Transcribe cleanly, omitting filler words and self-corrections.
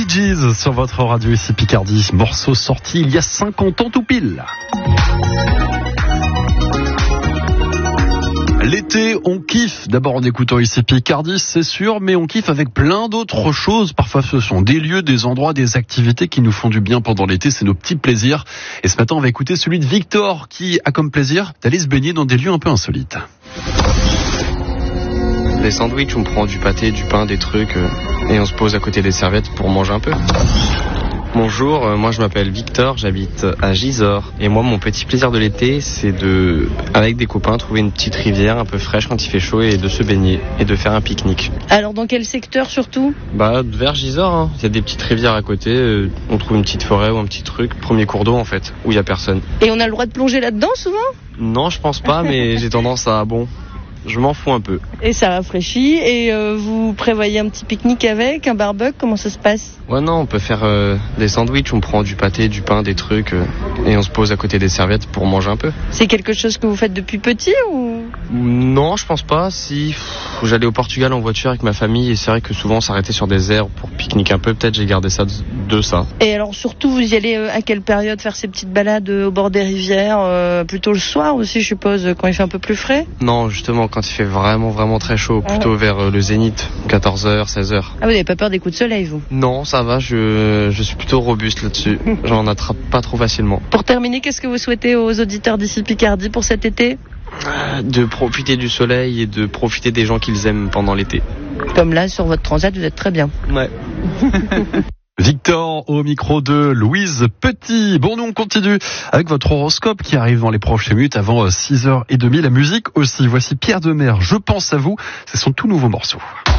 Bee Gees sur votre radio ici Picardie, morceau sorti il y a 50 ans tout pile. L'été, on kiffe. D'abord en écoutant ici Picardie, c'est sûr, mais on kiffe avec plein d'autres choses. Parfois, ce sont des lieux, des endroits, des activités qui nous font du bien pendant l'été. C'est nos petits plaisirs. Et ce matin, on va écouter celui de Victor qui a comme plaisir d'aller se baigner dans des lieux un peu insolites. Des sandwichs, on prend du pâté, du pain, des trucs, et on se pose à côté des serviettes pour manger un peu. Bonjour, moi je m'appelle Victor, j'habite à Gisors. Et moi, mon petit plaisir de l'été, c'est avec des copains, trouver une petite rivière un peu fraîche quand il fait chaud et de se baigner et de faire un pique-nique. Alors dans quel secteur surtout ? Vers Gisors, hein. Il y a des petites rivières à côté, on trouve une petite forêt ou un petit truc, premier cours d'eau en fait, où il y a personne. Et on a le droit de plonger là-dedans souvent ? Non, je pense pas, mais j'ai tendance à, je m'en fous un peu. Et ça rafraîchit, et vous prévoyez un petit pique-nique avec, un barbecue, comment ça se passe ? Ouais, non, on peut faire des sandwichs, on prend du pâté, du pain, des trucs, et on se pose à côté des serviettes pour manger un peu. C'est quelque chose que vous faites depuis petit ou ? Non, je pense pas. Si j'allais au Portugal en voiture avec ma famille, et c'est vrai que souvent on s'arrêtait sur des aires pour pique-niquer un peu, peut-être j'ai gardé ça de ça. Et alors surtout, vous y allez à quelle période faire ces petites balades au bord des rivières ? Plutôt le soir aussi, je suppose, quand il fait un peu plus frais ? Non, justement, quand il fait vraiment, vraiment très chaud, plutôt vers le zénith, 14h, 16h. Ah, vous n'avez pas peur des coups de soleil, vous ? Non, ça va, je suis plutôt robuste là-dessus. J'en attrape pas trop facilement. Pour terminer, qu'est-ce que vous souhaitez aux auditeurs d'ici Picardie pour cet été ? De profiter du soleil et de profiter des gens qu'ils aiment pendant l'été. Comme là, sur votre transat, vous êtes très bien. Ouais. Victor au micro de Louise Petit. Bon, nous on continue avec votre horoscope qui arrive dans les prochaines minutes avant 6h30. La musique aussi. Voici Pierre Demers, Je pense à vous. C'est son tout nouveau morceau.